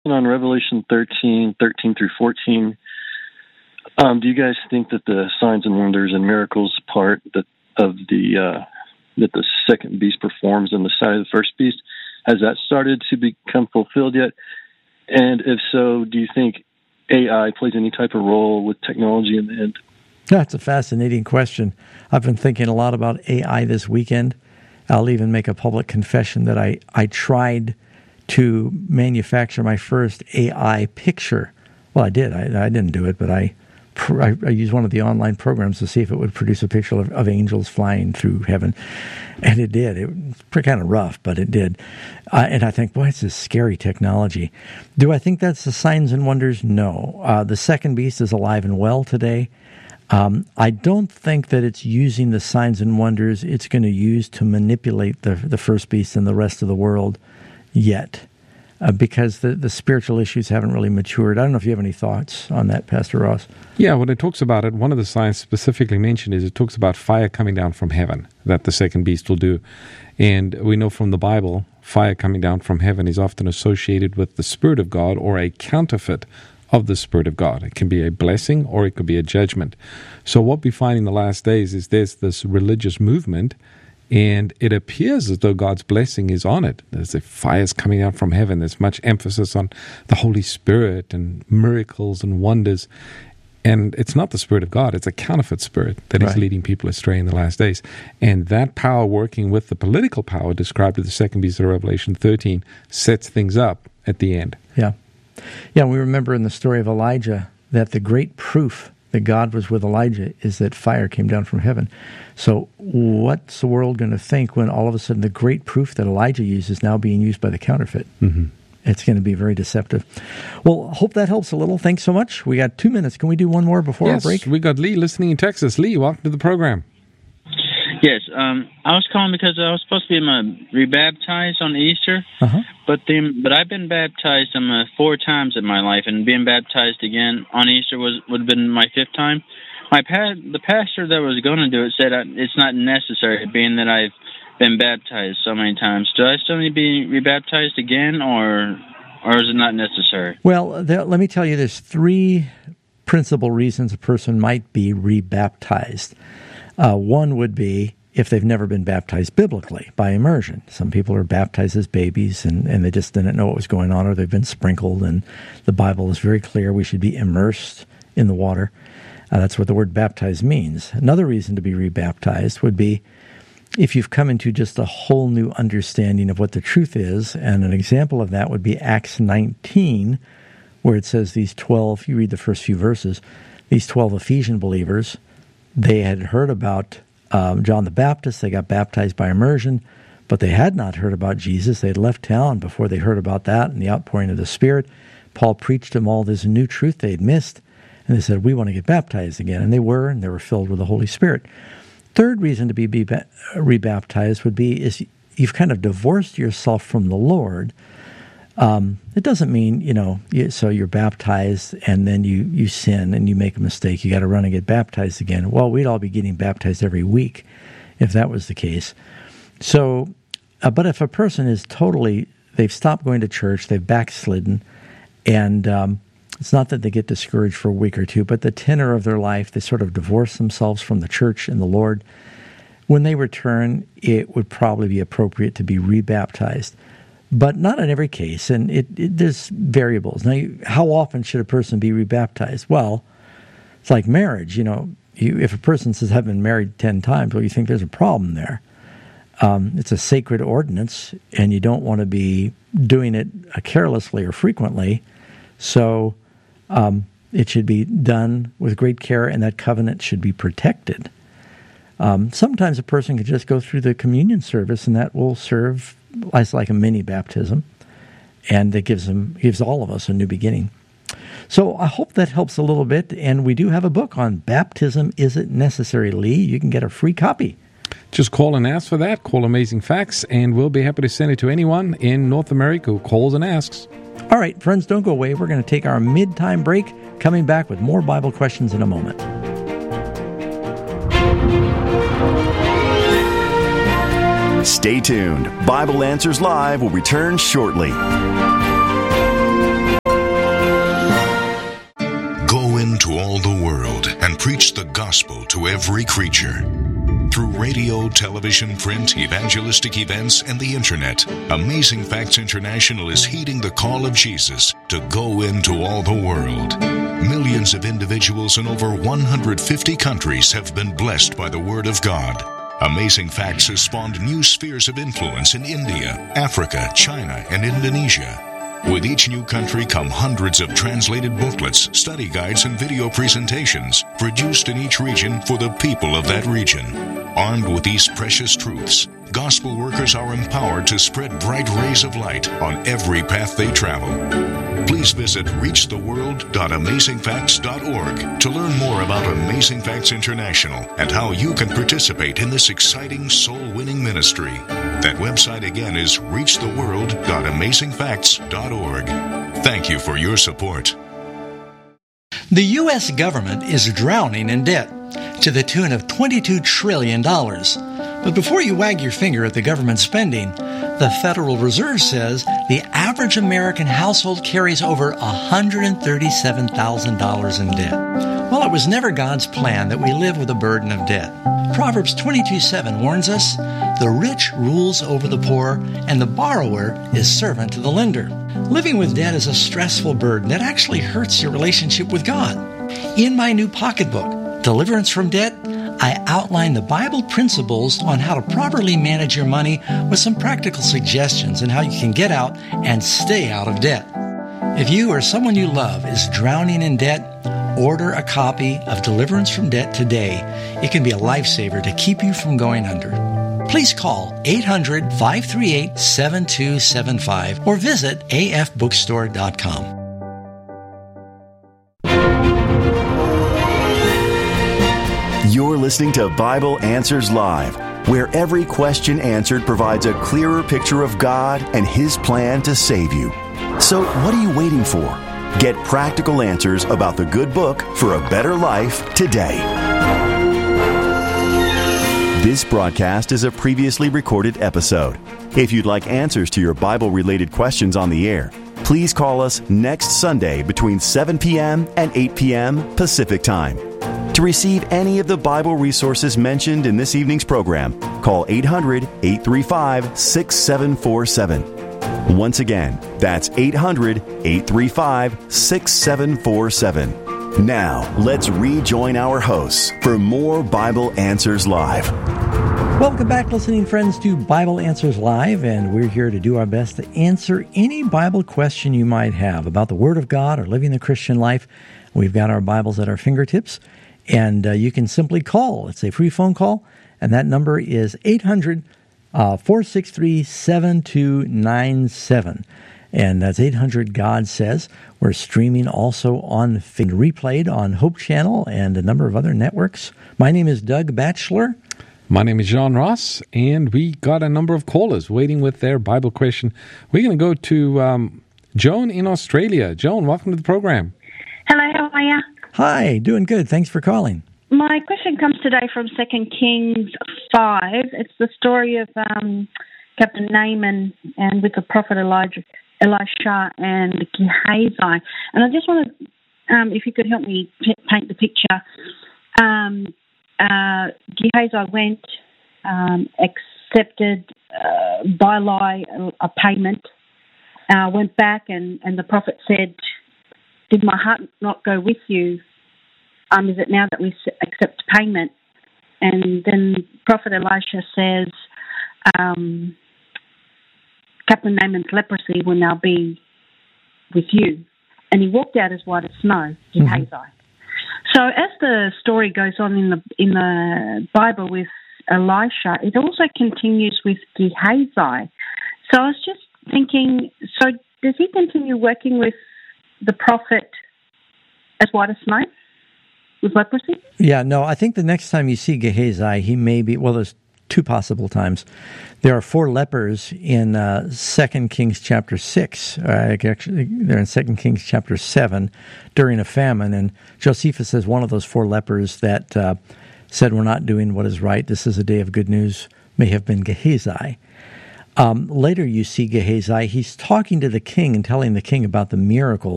on Revelation 13 through 14. Do you guys think that the signs and wonders and miracles part that the second beast performs on the side of the first beast, has that started to become fulfilled yet? And if so, do you think AI plays any type of role with technology in the end? That's a fascinating question. I've been thinking a lot about AI this weekend. I'll even make a public confession that I tried to manufacture my first AI picture. Well, I did. I didn't do it, but I used one of the online programs to see if it would produce a picture of angels flying through heaven. And it did. It was kind of rough, but it did. And I think, boy, it's this scary technology. Do I think that's the signs and wonders? No. The second beast is alive and well today. I don't think that it's using the signs and wonders it's going to use to manipulate the first beast and the rest of the world yet, because the spiritual issues haven't really matured. I don't know if you have any thoughts on that, Pastor Ross. Yeah, when it talks about it, one of the signs specifically mentioned is it talks about fire coming down from heaven, that the second beast will do. And we know from the Bible, fire coming down from heaven is often associated with the Spirit of God or a counterfeit of the Spirit of God. It can be a blessing or it could be a judgment. So what we find in the last days is there's this religious movement, and it appears as though God's blessing is on it. There's the fires coming out from heaven. There's much emphasis on the Holy Spirit and miracles and wonders. And it's not the Spirit of God. It's a counterfeit spirit that is leading people astray in the last days. And that power working with the political power described in the second beast of Revelation 13 sets things up at the end. Yeah. Yeah, we remember in the story of Elijah that the great proof that God was with Elijah is that fire came down from heaven. So what's the world going to think when all of a sudden the great proof that Elijah used is now being used by the counterfeit? Mm-hmm. It's going to be very deceptive. Well, hope that helps a little. Thanks so much. We got 2 minutes. Can we do one more before our break? Yes, we got Lee listening in Texas. Lee, welcome to the program. Yes, I was calling because I was supposed to be rebaptized on Easter, but I've been baptized 4 times in my life, and being baptized again on Easter would have been my 5th time. The pastor that was going to do it said it's not necessary, being that I've been baptized so many times. Do I still need to be rebaptized again, or is it not necessary? Well, let me tell you, there's 3 principal reasons a person might be rebaptized. One would be if they've never been baptized biblically by immersion. Some people are baptized as babies and they just didn't know what was going on, or they've been sprinkled, and the Bible is very clear we should be immersed in the water. That's what the word baptized means. Another reason to be rebaptized would be if you've come into just a whole new understanding of what the truth is, and an example of that would be Acts 19, where it says these 12, you read the first few verses, these 12 Ephesian believers, they had heard about John the Baptist. They got baptized by immersion, but they had not heard about Jesus. They had left town before they heard about that and the outpouring of the Spirit. Paul preached them all this new truth they had missed, and they said, we want to get baptized again. And they were filled with the Holy Spirit. Third reason to be rebaptized would be is you've kind of divorced yourself from the Lord. It doesn't mean, so you're baptized and then you sin and you make a mistake. You got to run and get baptized again. Well, we'd all be getting baptized every week if that was the case. So, but if a person is they've stopped going to church, they've backslidden, and it's not that they get discouraged for a week or two, but the tenor of their life, they sort of divorce themselves from the church and the Lord. When they return, it would probably be appropriate to be rebaptized. But not in every case, and there's variables. Now, how often should a person be rebaptized? Well, it's like marriage. If a person says, I've been married 10 times, well, you think there's a problem there. It's a sacred ordinance, and you don't want to be doing it carelessly or frequently. So it should be done with great care, and that covenant should be protected. Sometimes a person could just go through the communion service, and that will serve as like a mini baptism, and it gives all of us a new beginning. So I hope that helps a little bit, and we do have a book on baptism. Is it necessary, Lee? You can get a free copy. Just call and ask for that. Call Amazing Facts, and we'll be happy to send it to anyone in North America who calls and asks. All right, friends, don't go away. We're going to take our mid-time break, coming back with more Bible questions in a moment. Stay tuned. Bible Answers Live will return shortly. gospel to every creature. Through radio, television, print, evangelistic events, and the internet, Amazing Facts International is heeding the call of Jesus to go into all the world. Millions of individuals in over 150 countries have been blessed by the Word of God. Amazing Facts has spawned new spheres of influence in India, Africa, China, and Indonesia. With each new country come hundreds of translated booklets, study guides, and video presentations produced in each region for the people of that region. Armed with these precious truths, gospel workers are empowered to spread bright rays of light on every path they travel. Please visit reachtheworld.amazingfacts.org to learn more about Amazing Facts International and how you can participate in this exciting soul-winning ministry. That website again is reachtheworld.amazingfacts.org. Thank you for your support. The U.S. government is drowning in debt to the tune of $22 trillion. But before you wag your finger at the government spending, the Federal Reserve says the average American household carries over $137,000 in debt. Well, it was never God's plan that we live with a burden of debt. Proverbs 22:7 warns us, "The rich rules over the poor, and the borrower is servant to the lender." Living with debt is a stressful burden that actually hurts your relationship with God. In my new pocketbook, Deliverance from Debt, I outline the Bible principles on how to properly manage your money with some practical suggestions on how you can get out and stay out of debt. If you or someone you love is drowning in debt, order a copy of Deliverance from Debt today. It can be a lifesaver to keep you from going under. Please call 800-538-7275 or visit afbookstore.com. You're listening to Bible Answers Live, where every question answered provides a clearer picture of God and His plan to save you. So what are you waiting for? Get practical answers about the good book for a better life today. This broadcast is a previously recorded episode. If you'd like answers to your Bible-related questions on the air, please call us next Sunday between 7 p.m. and 8 p.m. Pacific Time. To receive any of the Bible resources mentioned in this evening's program, call 800-835-6747. Once again, that's 800-835-6747. Now, let's rejoin our hosts for more Bible Answers Live. Welcome back, listening friends, to Bible Answers Live, and we're here to do our best to answer any Bible question you might have about the Word of God or living the Christian life. We've got our Bibles at our fingertips, and you can simply call. It's a free phone call, and that number is 800-463-7297. And that's 800 God Says. We're streaming also on replayed on Hope Channel and a number of other networks. My name is Doug Batchelor. My name is John Ross, and we got a number of callers waiting with their Bible question. We're going to go to Joan in Australia. Joan, welcome to the program. Hello, how are you? Hi, doing good. Thanks for calling. My question comes today from 2 Kings 5. It's the story of Captain Naaman and with the prophet Elisha and Gehazi. And I just want to, if you could help me paint the picture. Gehazi went, accepted by lie a payment, went back and the prophet said, "Did my heart not go with you? Is it now that we accept payment?" And then Prophet Elisha says, Captain Naaman's leprosy will now be with you. And he walked out as white as snow, Gehazi. So as the story goes on in the Bible with Elisha, it also continues with Gehazi. So I was just thinking, so does he continue working with the prophet as white as snow with leprosy? Yeah, no, I think the next time you see Gehazi, he may be, well, there's two possible times. There are 4 lepers in 2 Kings chapter 6. Actually, they're in 2 Kings chapter 7 during a famine. And Josephus says one of those 4 lepers that said, "We're not doing what is right. This is a day of good news," may have been Gehazi. Later you see Gehazi. He's talking to the king and telling the king about the miracle